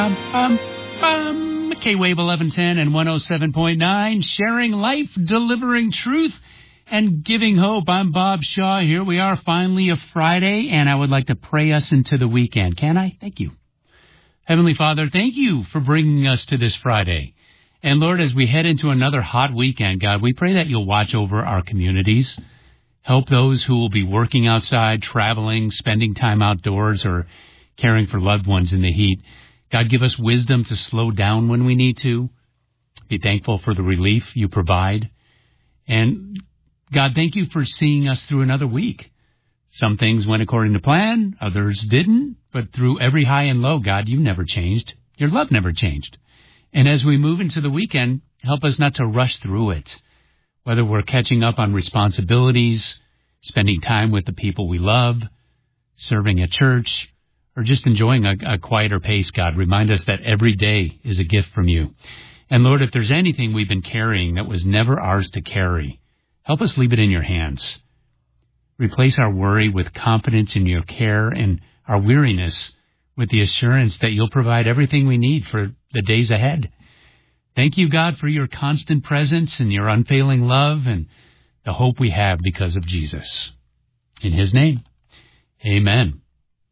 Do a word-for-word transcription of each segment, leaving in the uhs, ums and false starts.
Um, um, um, K-Wave eleven ten and one oh seven point nine, sharing life, delivering truth, and giving hope. I'm Bob Shaw. Here we are, finally a Friday, and I would like to pray us into the weekend. Can I? Thank you. Heavenly Father, thank you for bringing us to this Friday. And Lord, as we head into another hot weekend, God, we pray that you'll watch over our communities, help those who will be working outside, traveling, spending time outdoors, or caring for loved ones in the heat. God, give us wisdom to slow down when we need to. Be thankful for the relief you provide. And God, thank you for seeing us through another week. Some things went according to plan, others didn't. But through every high and low, God, you never changed. Your love never changed. And as we move into the weekend, help us not to rush through it. Whether we're catching up on responsibilities, spending time with the people we love, serving at church, or just enjoying a, a quieter pace, God, remind us that every day is a gift from you. And Lord, if there's anything we've been carrying that was never ours to carry, help us leave it in your hands. Replace our worry with confidence in your care and our weariness with the assurance that you'll provide everything we need for the days ahead. Thank you, God, for your constant presence and your unfailing love and the hope we have because of Jesus. In his name, amen.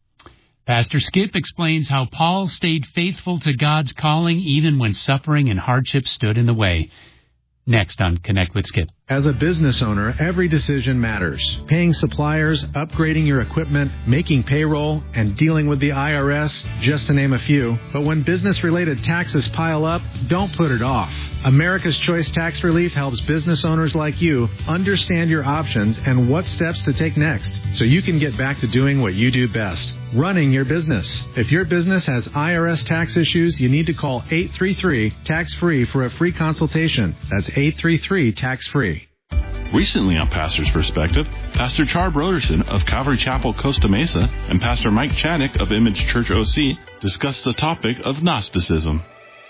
Pastor Skip explains how Paul stayed faithful to God's calling even when suffering and hardship stood in the way. Next on Connect with Skip. As a business owner, every decision matters. Paying suppliers, upgrading your equipment, making payroll, and dealing with the I R S, just to name a few. But when business-related taxes pile up, don't put it off. America's Choice Tax Relief helps business owners like you understand your options and what steps to take next, so you can get back to doing what you do best, running your business. If your business has I R S tax issues, you need to call eight three three, tax free for a free consultation. That's eight three three, tax free. Recently on Pastor's Perspective, Pastor Char Broderson of Calvary Chapel, Costa Mesa, and Pastor Mike Chaddick of Image Church O C discuss the topic of Gnosticism.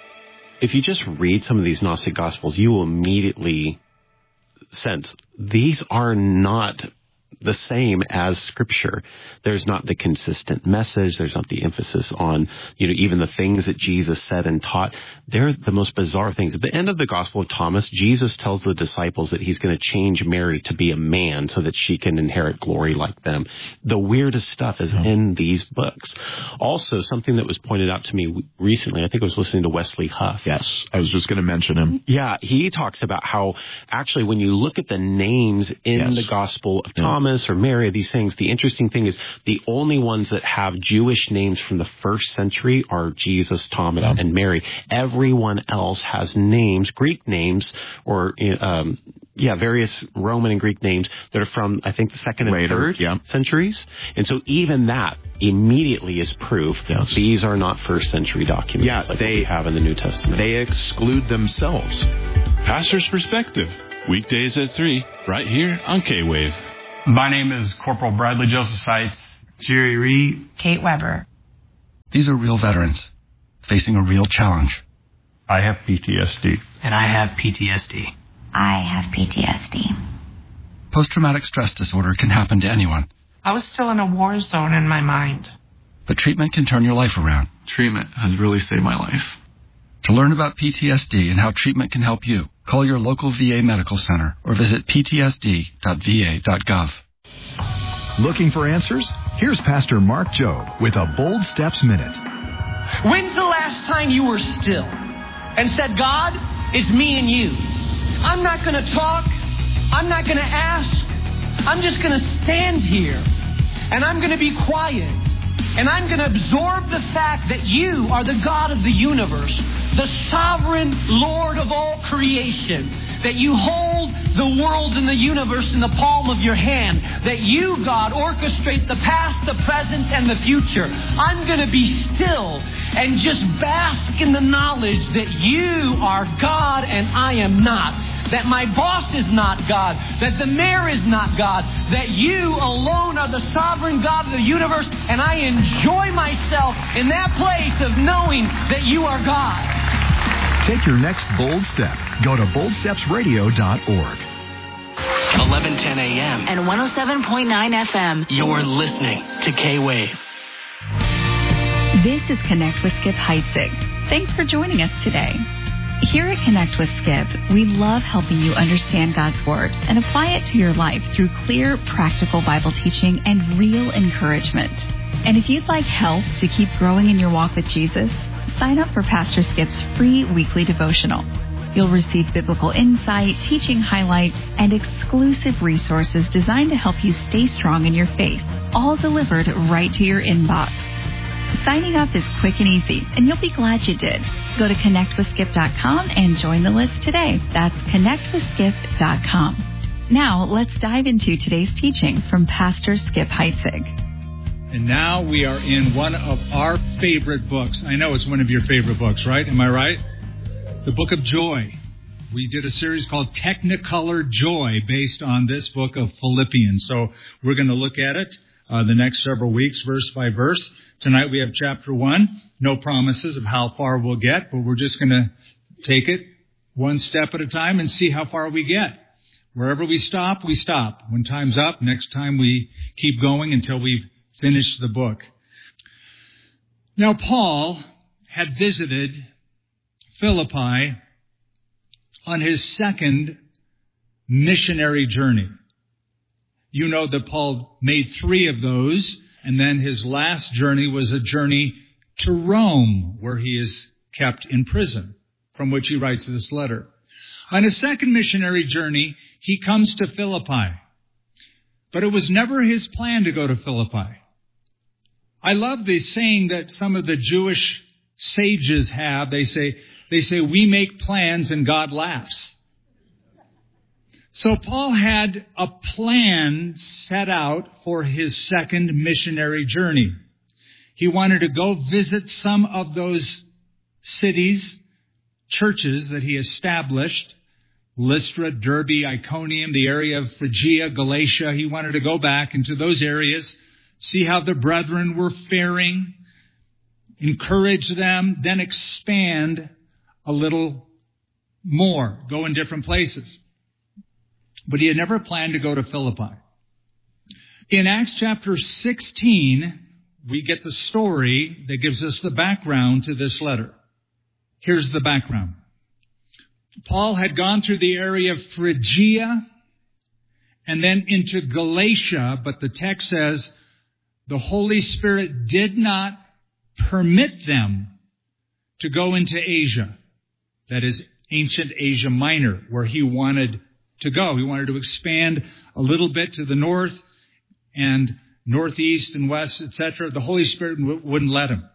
If you just read some of these Gnostic Gospels, you will immediately sense these are not the same as Scripture. There's not the consistent message. There's not the emphasis on, you know, even the things that Jesus said and taught. They're the most bizarre things. At the end of the Gospel of Thomas, Jesus tells the disciples that he's going to change Mary to be a man so that she can inherit glory like them. The weirdest stuff is in these books. Also, something that was pointed out to me recently, I think I was listening to Wesley Huff. Yes, I was just going to mention him. Yeah, he talks about how actually when you look at the names in yes. the Gospel of Thomas, or Mary, these things, the interesting thing is the only ones that have Jewish names from the first century are Jesus, Thomas, yeah. and Mary. Everyone else has names, Greek names, or um, yeah, various Roman and Greek names that are from, I think, the second and Later, third yeah. centuries. And so even that immediately is proof yes. these are not first century documents yeah, like they we have in the New Testament. They exclude themselves. Pastor's Perspective, weekdays at three, right here on K-Wave. My name is Corporal Bradley Joseph Seitz. Jerry Reed. Kate Weber. These are real veterans facing a real challenge. I have P T S D. And I have P T S D. I have P T S D. Post-traumatic stress disorder can happen to anyone. I was still in a war zone in my mind. But treatment can turn your life around. Treatment has really saved my life. To learn about P T S D and how treatment can help you, call your local V A medical center or visit p t s d dot v a dot gov. Looking for answers? Here's Pastor Mark Jobe with a Bold Steps Minute. When's the last time you were still and said, God, it's me and you. I'm not going to talk. I'm not going to ask. I'm just going to stand here and I'm going to be quiet. And I'm going to absorb the fact that you are the God of the universe, the sovereign Lord of all creation, that you hold the world and the universe in the palm of your hand, that you, God, orchestrate the past, the present, and the future. I'm going to be still and just bask in the knowledge that you are God and I am not. That my boss is not God, that the mayor is not God, that you alone are the sovereign God of the universe, and I enjoy myself in that place of knowing that you are God. Take your next bold step. Go to bold steps radio dot org. eleven ten a.m. and one oh seven point nine F M. You're listening to K-Wave. This is Connect with Skip Heitzig. Thanks for joining us today. Here at Connect with Skip, we love helping you understand God's Word and apply it to your life through clear, practical Bible teaching and real encouragement. And if you'd like help to keep growing in your walk with Jesus, sign up for Pastor Skip's free weekly devotional. You'll receive biblical insight, teaching highlights, and exclusive resources designed to help you stay strong in your faith, all delivered right to your inbox. Signing up is quick and easy, and you'll be glad you did. Go to connect with skip dot com and join the list today. That's connect with skip dot com. Now, let's dive into today's teaching from Pastor Skip Heitzig. And now we are in one of our favorite books. I know it's one of your favorite books, right? Am I right? The Book of Joy. We did a series called Technicolor Joy based on this book of Philippians. So we're going to look at it uh, the next several weeks, verse by verse. Tonight we have chapter one. No promises of how far we'll get, but we're just going to take it one step at a time and see how far we get. Wherever we stop, we stop. When time's up, next time we keep going until we've finished the book. Now, Paul had visited Philippi on his second missionary journey. You know that Paul made three of those. And then his last journey was a journey to Rome, where he is kept in prison, from which he writes this letter. On his second missionary journey, he comes to Philippi. But it was never his plan to go to Philippi. I love the saying that some of the Jewish sages have. They say, they say, we make plans and God laughs. So Paul had a plan set out for his second missionary journey. He wanted to go visit some of those cities, churches that he established, Lystra, Derbe, Iconium, the area of Phrygia, Galatia. He wanted to go back into those areas, see how the brethren were faring, encourage them, then expand a little more, go in different places. But he had never planned to go to Philippi. In Acts chapter sixteen, we get the story that gives us the background to this letter. Here's the background. Paul had gone through the area of Phrygia and then into Galatia, but the text says the Holy Spirit did not permit them to go into Asia. That is ancient Asia Minor, where he wanted to go. He wanted to expand a little bit to the north and northeast and west, et cetera. The Holy Spirit w- wouldn't let him.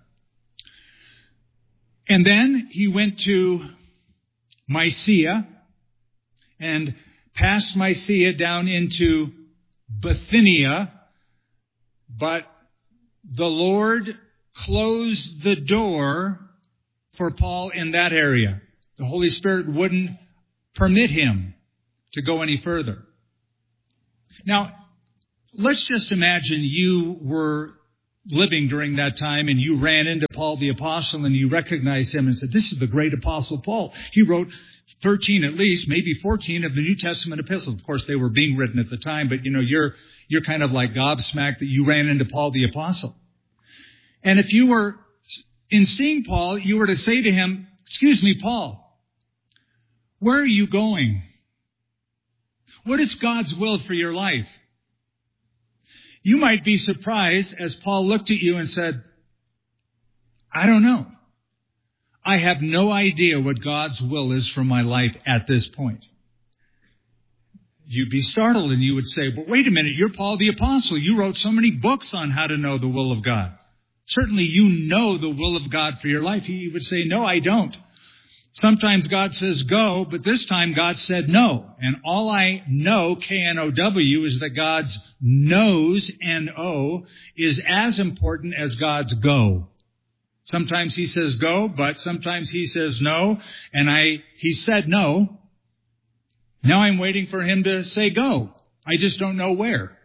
And then he went to Mysia and passed Mysia down into Bithynia, but the Lord closed the door for Paul in that area. The Holy Spirit wouldn't permit him to go any further. Now, let's just imagine you were living during that time and you ran into Paul the Apostle and you recognized him and said, this is the great Apostle Paul. He wrote thirteen at least, maybe fourteen of the New Testament epistles. Of course, they were being written at the time, but you know, you're, you're kind of like gobsmacked that you ran into Paul the Apostle. And if you were in seeing Paul, you were to say to him, excuse me, Paul, where are you going? What is God's will for your life? You might be surprised as Paul looked at you and said, I don't know. I have no idea what God's will is for my life at this point. You'd be startled and you would say, but wait a minute, you're Paul the Apostle. You wrote so many books on how to know the will of God. Certainly you know the will of God for your life. He would say, no, I don't. Sometimes God says go, but this time God said no. And all I know, K N O W, is that God's knows, N O, is as important as God's go. Sometimes he says go, but sometimes he says no. And I, he said no. Now I'm waiting for him to say go. I just don't know where.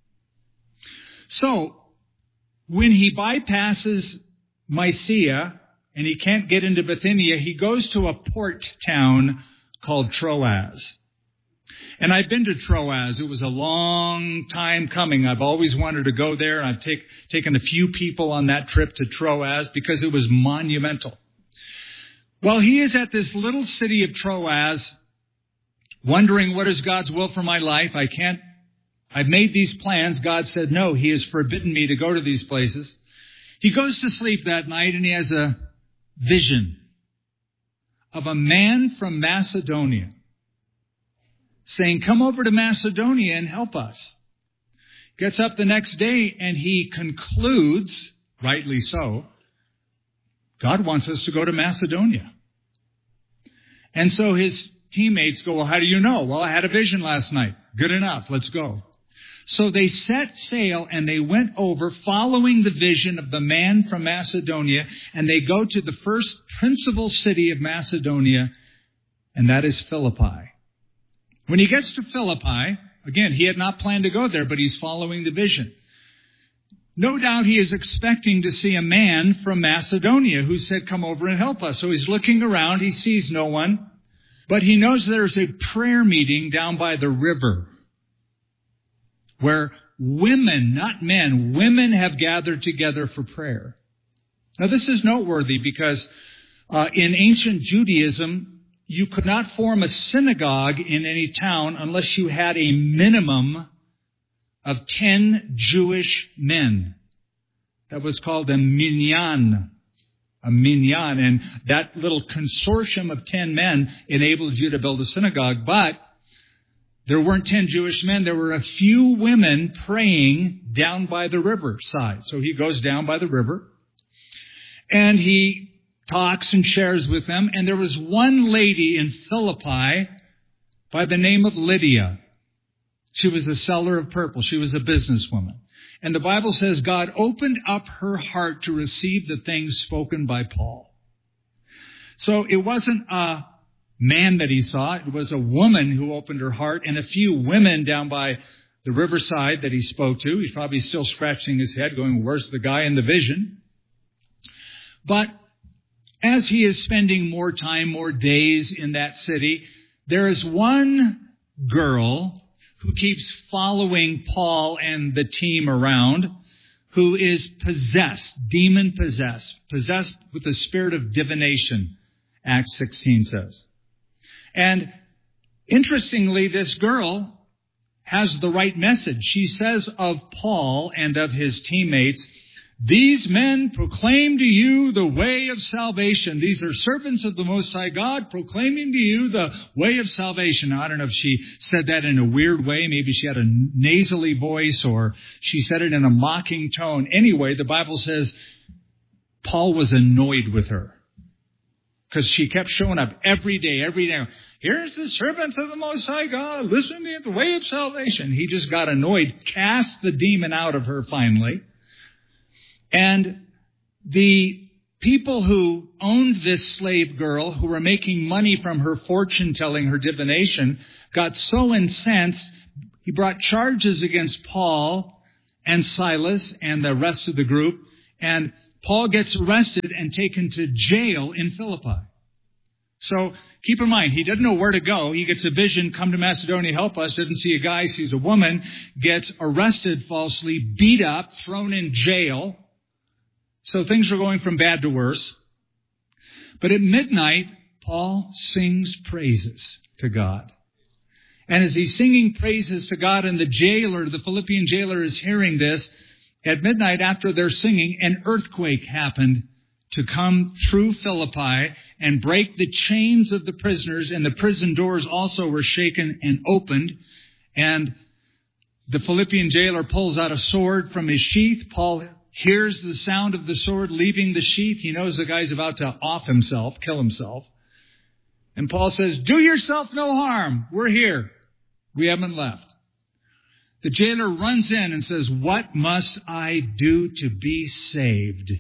So, when he bypasses Mysia, and he can't get into Bithynia, he goes to a port town called Troas. And I've been to Troas. It was a long time coming. I've always wanted to go there, and I've take, taken a few people on that trip to Troas because it was monumental. Well, he is at this little city of Troas, wondering what is God's will for my life. I can't, I've made these plans. God said, no, he has forbidden me to go to these places. He goes to sleep that night, and he has a vision of a man from Macedonia saying, come over to Macedonia and help us. Gets up the next day, and he concludes, rightly so, God wants us to go to Macedonia. And so his teammates go, well, how do you know? Well, I had a vision last night. Good enough. Let's go. So they set sail, and they went over following the vision of the man from Macedonia, and they go to the first principal city of Macedonia, and that is Philippi. When he gets to Philippi, again, he had not planned to go there, but he's following the vision. No doubt he is expecting to see a man from Macedonia who said, come over and help us. So he's looking around. He sees no one, but he knows there's a prayer meeting down by the river where women, not men, women have gathered together for prayer. Now, this is noteworthy because uh, in ancient Judaism, you could not form a synagogue in any town unless you had a minimum of ten Jewish men. That was called a minyan. A minyan. And that little consortium of ten men enabled you to build a synagogue. But there weren't ten Jewish men. There were a few women praying down by the riverside. So he goes down by the river, and he talks and shares with them. And there was one lady in Philippi by the name of Lydia. She was a seller of purple. She was a businesswoman. And the Bible says God opened up her heart to receive the things spoken by Paul. So it wasn't a man that he saw. It was a woman who opened her heart, and a few women down by the riverside that he spoke to. He's probably still scratching his head going, where's the guy in the vision? But as he is spending more time, more days in that city, there is one girl who keeps following Paul and the team around, who is possessed, demon-possessed, possessed with the spirit of divination, Acts sixteen says. And interestingly, this girl has the right message. She says of Paul and of his teammates, these men proclaim to you the way of salvation. These are servants of the Most High God proclaiming to you the way of salvation. Now, I don't know if she said that in a weird way. Maybe she had a nasally voice, or she said it in a mocking tone. Anyway, the Bible says Paul was annoyed with her because she kept showing up every day, every day. Here's the servants of the Most High God. Listen to the way of salvation. He just got annoyed, cast the demon out of her finally. And the people who owned this slave girl, who were making money from her fortune telling, her divination, got so incensed, he brought charges against Paul and Silas and the rest of the group. And Paul gets arrested and taken to jail in Philippi. So keep in mind, he doesn't know where to go. He gets a vision, come to Macedonia, help us. Doesn't see a guy, sees a woman, gets arrested falsely, beat up, thrown in jail. So things are going from bad to worse. But at midnight, Paul sings praises to God. And as he's singing praises to God, and the jailer, the Philippian jailer, is hearing this, at midnight after they're singing, an earthquake happened to come through Philippi and break the chains of the prisoners, and the prison doors also were shaken and opened. And the Philippian jailer pulls out a sword from his sheath. Paul hears the sound of the sword leaving the sheath. He knows the guy's about to off himself, kill himself. And Paul says, do yourself no harm. We're here. We haven't left. The jailer runs in and says, what must I do to be saved?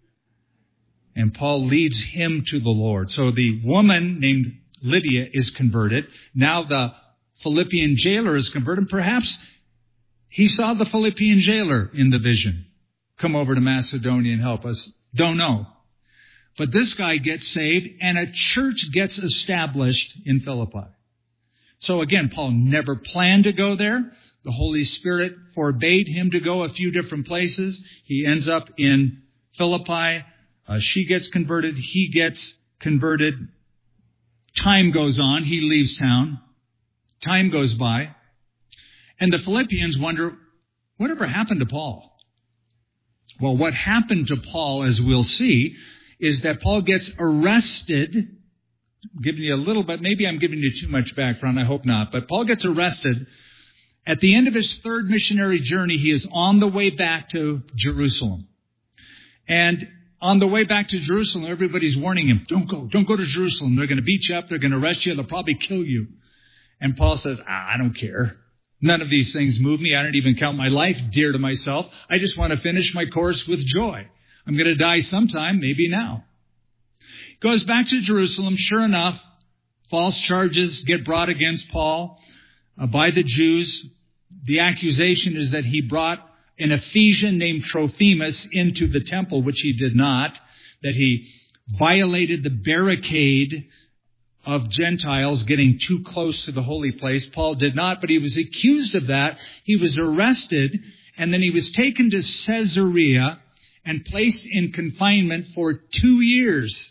And Paul leads him to the Lord. So the woman named Lydia is converted. Now the Philippian jailer is converted. Perhaps he saw the Philippian jailer in the vision. Come over to Macedonia and help us. Don't know. But this guy gets saved, and a church gets established in Philippi. So again, Paul never planned to go there. The Holy Spirit forbade him to go a few different places. He ends up in Philippi. Uh, she gets converted. He gets converted. Time goes on. He leaves town. Time goes by. And the Philippians wonder, whatever happened to Paul? Well, what happened to Paul, as we'll see, is that Paul gets arrested. I'm giving you a little bit, maybe I'm giving you too much background. I hope not. But Paul gets arrested. At the end of his third missionary journey, he is on the way back to Jerusalem. And on the way back to Jerusalem, everybody's warning him, don't go, don't go to Jerusalem. They're going to beat you up. They're going to arrest you. They'll probably kill you. And Paul says, ah, I don't care. None of these things move me. I don't even count my life dear to myself. I just want to finish my course with joy. I'm going to die sometime, maybe now. Goes back to Jerusalem. Sure enough, false charges get brought against Paul uh, by the Jews. The accusation is that he brought an Ephesian named Trophimus into the temple, which he did not, that he violated the barricade of Gentiles getting too close to the holy place. Paul did not, but he was accused of that. He was arrested, and then he was taken to Caesarea and placed in confinement for two years.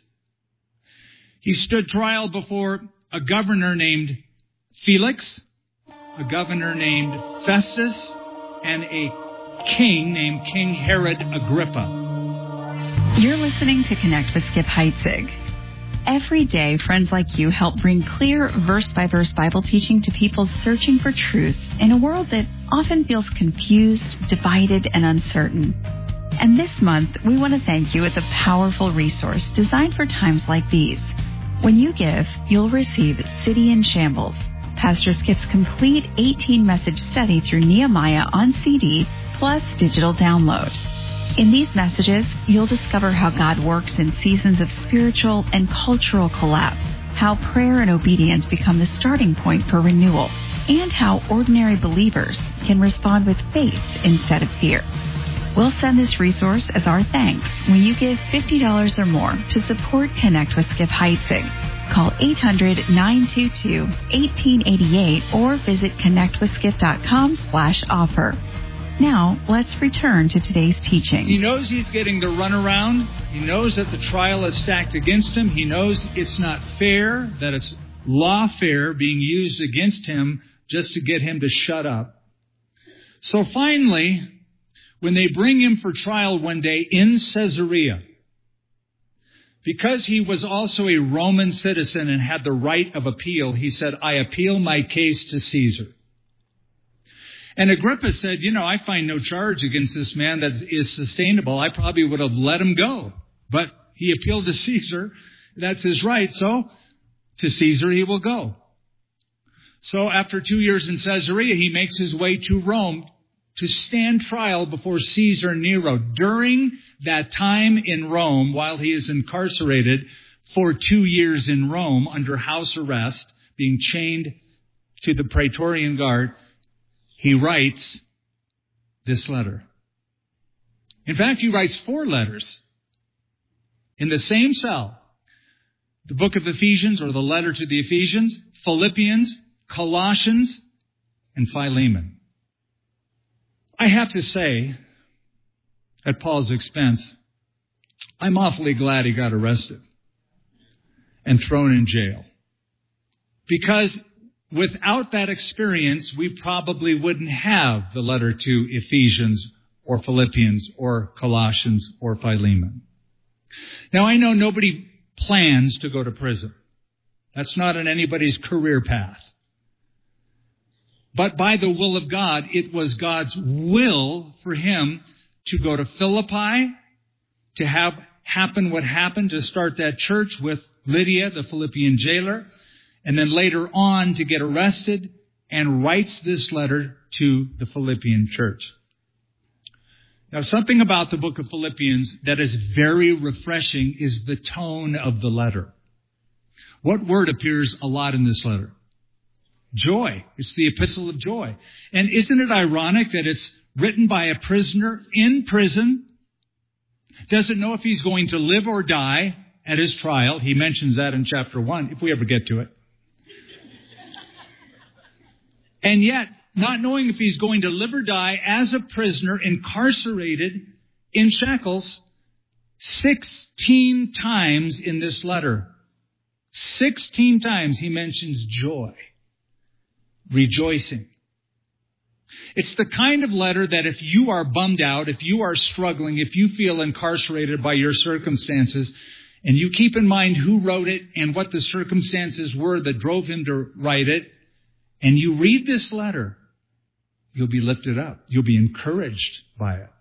He stood trial before a governor named Felix, a governor named Festus, and a king named King Herod Agrippa. You're listening to Connect with Skip Heitzig. Every day, friends like you help bring clear verse-by-verse Bible teaching to people searching for truth in a world that often feels confused, divided, and uncertain. And this month, we want to thank you with a powerful resource designed for times like these. When you give, you'll receive City in Shambles, Pastor Skip's complete eighteen-message study through Nehemiah on C D, plus digital download. In these messages, you'll discover how God works in seasons of spiritual and cultural collapse, how prayer and obedience become the starting point for renewal, and how ordinary believers can respond with faith instead of fear. We'll send this resource as our thanks when you give fifty dollars or more to support Connect with Skip Heitzig. Call eight hundred, nine two two, one eight eight eight or visit connectwithskip.com slash offer. Now, let's return to today's teaching. He knows he's getting the runaround. He knows that the trial is stacked against him. He knows it's not fair, that it's lawfare being used against him just to get him to shut up. So finally, when they bring him for trial one day in Caesarea, because he was also a Roman citizen and had the right of appeal, he said, I appeal my case to Caesar. And Agrippa said, you know, I find no charge against this man that is sustainable. I probably would have let him go. But he appealed to Caesar. That's his right. So to Caesar he will go. So after two years in Caesarea, he makes his way to Rome to stand trial before Caesar Nero. During that time in Rome, while he is incarcerated for two years in Rome under house arrest, being chained to the Praetorian Guard, he writes this letter. In fact, he writes four letters in the same cell. The book of Ephesians, or the letter to the Ephesians, Philippians, Colossians, and Philemon. I have to say, at Paul's expense, I'm awfully glad he got arrested and thrown in jail. Because without that experience, we probably wouldn't have the letter to Ephesians or Philippians or Colossians or Philemon. Now, I know nobody plans to go to prison. That's not in anybody's career path. But by the will of God, it was God's will for him to go to Philippi, to have happen what happened, to start that church with Lydia, the Philippian jailer, and then later on to get arrested, and writes this letter to the Philippian church. Now, something about the book of Philippians that is very refreshing is the tone of the letter. What word appears a lot in this letter? Joy. It's the epistle of joy. And isn't it ironic that it's written by a prisoner in prison, doesn't know if he's going to live or die at his trial? He mentions that in chapter one, if we ever get to it. And yet, not knowing if he's going to live or die as a prisoner, incarcerated in shackles, sixteen times in this letter. Sixteen times he mentions joy, rejoicing. It's the kind of letter that if you are bummed out, if you are struggling, if you feel incarcerated by your circumstances, and you keep in mind who wrote it and what the circumstances were that drove him to write it, and you read this letter, you'll be lifted up. You'll be encouraged by it.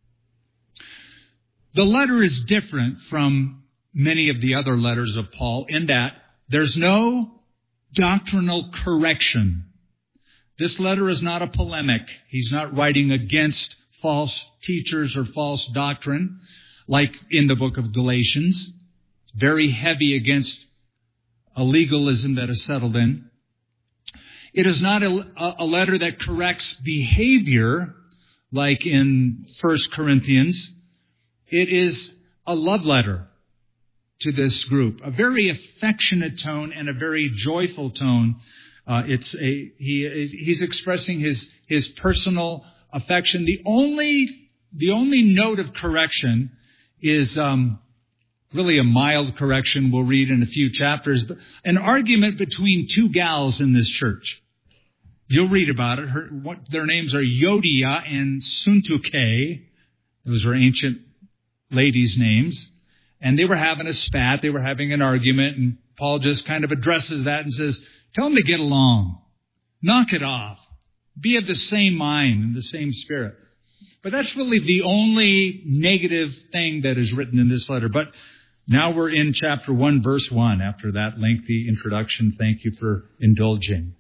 The letter is different from many of the other letters of Paul in that there's no doctrinal correction. This letter is not a polemic. He's not writing against false teachers or false doctrine like in the book of Galatians. It's very heavy against a legalism that is settled in. It is not a, a letter that corrects behavior like in First Corinthians. It is a love letter to this group, a very affectionate tone and a very joyful tone. Uh, it's a he he's expressing his his personal affection. The only the only note of correction is um, really a mild correction. We'll read in a few chapters, but an argument between two gals in this church. You'll read about it. Her, what, their names are Yodia and Suntuke. Those are ancient ladies' names. And they were having a spat. They were having an argument. And Paul just kind of addresses that and says, tell them to get along. Knock it off. Be of the same mind and the same spirit. But that's really the only negative thing that is written in this letter. But now we're in chapter one, verse one. After that lengthy introduction, thank you for indulging.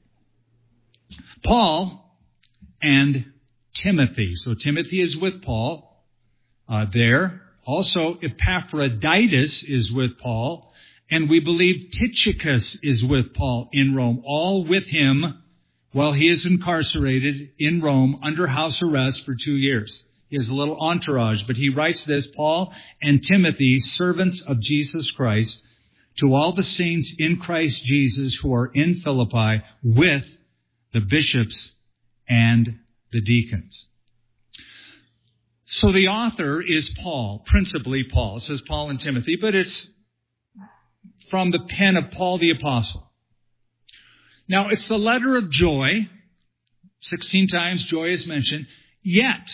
Paul and Timothy. So Timothy is with Paul uh, there. Also, Epaphroditus is with Paul. And we believe Tychicus is with Paul in Rome, all with him while he is incarcerated in Rome under house arrest for two years. He has a little entourage, but he writes this, Paul and Timothy, servants of Jesus Christ, to all the saints in Christ Jesus who are in Philippi with the bishops and the deacons. So the author is Paul, principally Paul. It says Paul and Timothy, but it's from the pen of Paul the Apostle. Now, it's the letter of joy. sixteen times joy is mentioned. Yet,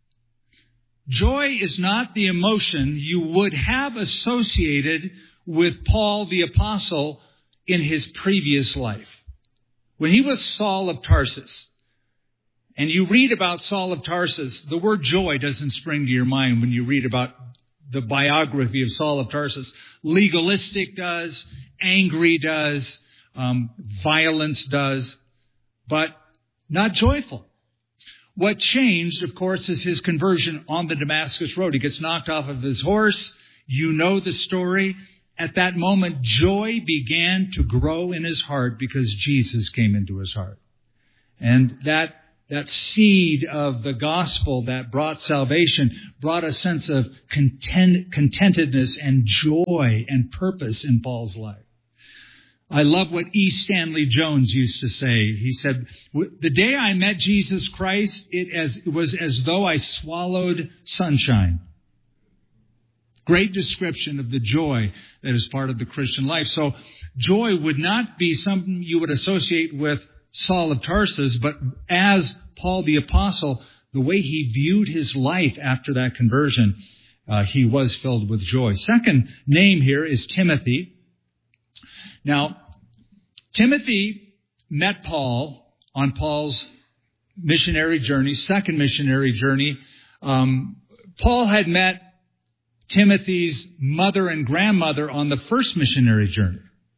joy is not the emotion you would have associated with Paul the Apostle in his previous life. When he was Saul of Tarsus, and you read about Saul of Tarsus, the word joy doesn't spring to your mind when you read about the biography of Saul of Tarsus. Legalistic does, angry does, um, violence does, but not joyful. What changed, of course, is his conversion on the Damascus Road. He gets knocked off of his horse. You know the story. At that moment, joy began to grow in his heart because Jesus came into his heart. And that That seed of the gospel that brought salvation brought a sense of content, contentedness and joy and purpose in Paul's life. I love what E. Stanley Jones used to say. He said, the day I met Jesus Christ, it, as, it was as though I swallowed sunshine. Great description of the joy that is part of the Christian life. So joy would not be something you would associate with Saul of Tarsus, but as Paul the Apostle, the way he viewed his life after that conversion, uh, he was filled with joy. Second name here is Timothy. Now, Timothy met Paul on Paul's missionary journey, second missionary journey. Um, Paul had met Timothy's mother and grandmother on the first missionary journey.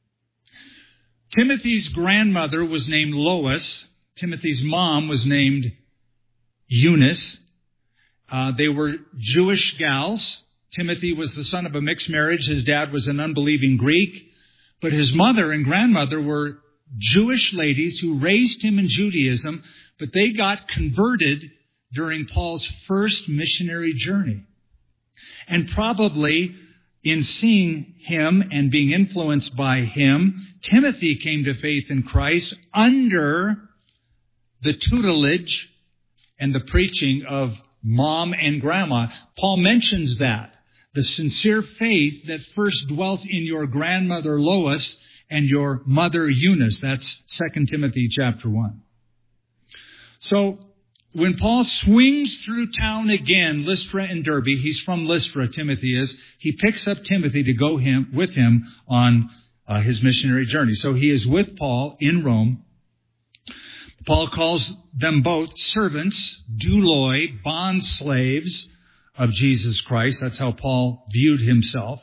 Timothy's grandmother was named Lois. Timothy's mom was named Eunice. Uh, they were Jewish gals. Timothy was the son of a mixed marriage. His dad was an unbelieving Greek. But his mother and grandmother were Jewish ladies who raised him in Judaism, but they got converted during Paul's first missionary journey. And probably in seeing him and being influenced by him, Timothy came to faith in Christ under the tutelage and the preaching of mom and grandma. Paul mentions that. The sincere faith that first dwelt in your grandmother Lois and your mother Eunice. That's Second Timothy chapter one. So when Paul swings through town again, Lystra and Derbe, he's from Lystra, Timothy is, he picks up Timothy to go him with him on uh, his missionary journey. So he is with Paul in Rome. Paul calls them both servants, douloi, bond slaves of Jesus Christ. That's how Paul viewed himself.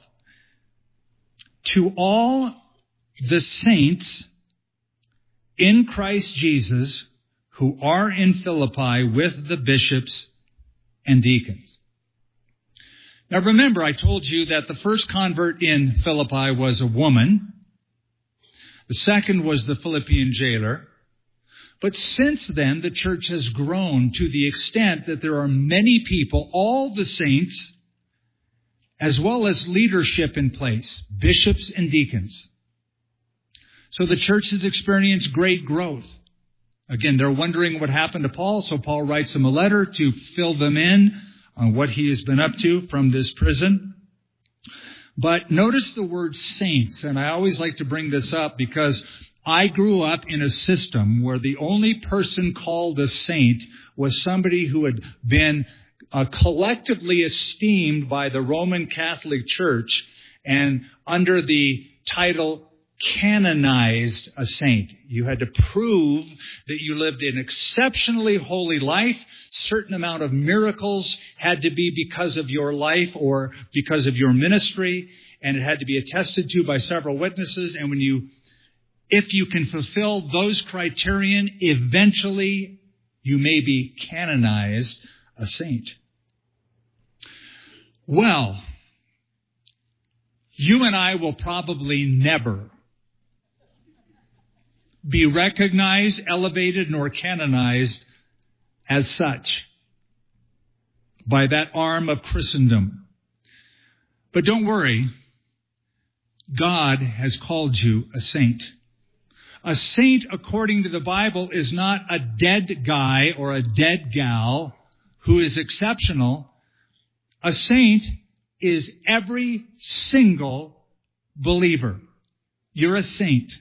To all the saints in Christ Jesus who are in Philippi with the bishops and deacons. Now remember, I told you that the first convert in Philippi was a woman. The second was the Philippian jailer. But since then, the church has grown to the extent that there are many people, all the saints, as well as leadership in place, bishops and deacons. So the church has experienced great growth. Again, they're wondering what happened to Paul, so Paul writes them a letter to fill them in on what he has been up to from this prison. But notice the word saints, and I always like to bring this up because I grew up in a system where the only person called a saint was somebody who had been uh, collectively esteemed by the Roman Catholic Church and under the title canonized a saint. You had to prove that you lived an exceptionally holy life. Certain amount of miracles had to be because of your life or because of your ministry, and it had to be attested to by several witnesses. And when you If you can fulfill those criterion, eventually you may be canonized a saint. Well, you and I will probably never be recognized, elevated, nor canonized as such by that arm of Christendom. But don't worry, God has called you a saint. A saint, according to the Bible, is not a dead guy or a dead gal who is exceptional. A saint is every single believer. You're a saint.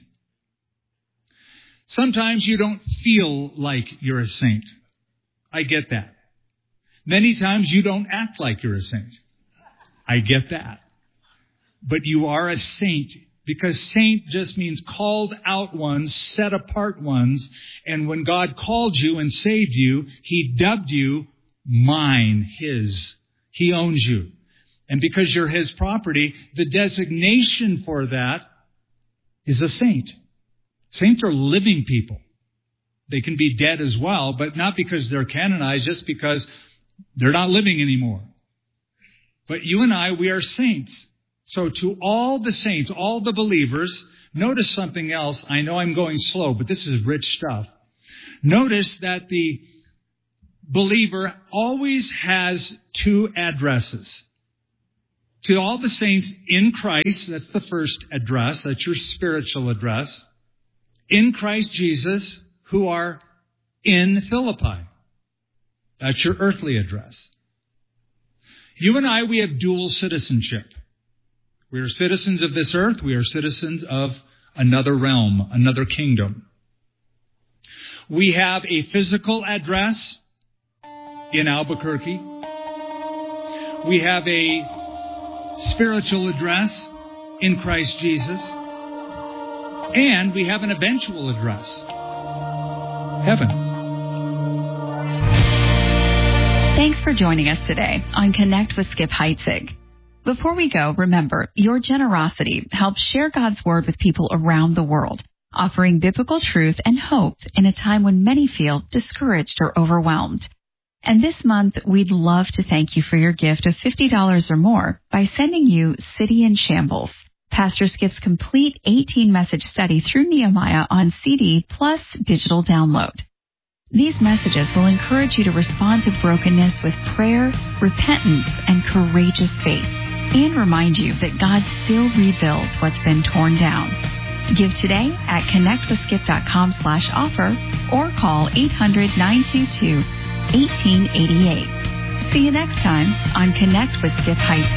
Sometimes you don't feel like you're a saint. I get that. Many times you don't act like you're a saint. I get that. But you are a saint. Because saint just means called out ones, set apart ones. And when God called you and saved you, He dubbed you mine, His. He owns you. And because you're His property, the designation for that is a saint. Saints are living people. They can be dead as well, but not because they're canonized, just because they're not living anymore. But you and I, we are saints. So to all the saints, all the believers, notice something else. I know I'm going slow, but this is rich stuff. Notice that the believer always has two addresses. To all the saints in Christ, that's the first address. That's your spiritual address. In Christ Jesus, who are in Philippi. That's your earthly address. You and I, we have dual citizenship. We are citizens of this earth. We are citizens of another realm, another kingdom. We have a physical address in Albuquerque. We have a spiritual address in Christ Jesus. And we have an eventual address, heaven. Thanks for joining us today on Connect with Skip Heitzig. Before we go, remember, your generosity helps share God's Word with people around the world, offering biblical truth and hope in a time when many feel discouraged or overwhelmed. And this month, we'd love to thank you for your gift of fifty dollars or more by sending you City in Shambles, Pastor Skip's complete eighteen-message study through Nehemiah on C D plus digital download. These messages will encourage you to respond to brokenness with prayer, repentance, and courageous faith, and remind you that God still rebuilds what's been torn down. Give today at connectwithskip.com slash offer or call eight hundred, nine two two, one eight eight eight. See you next time on Connect with Skip Heitzig.